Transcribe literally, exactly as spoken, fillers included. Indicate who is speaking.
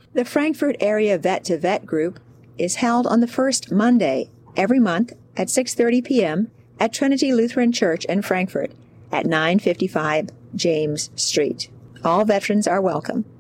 Speaker 1: The Frankfort Area Vet to Vet group is held on the first Monday every month at six thirty p.m. at Trinity Lutheran Church in Frankfort at nine fifty-five James Street. All veterans are welcome.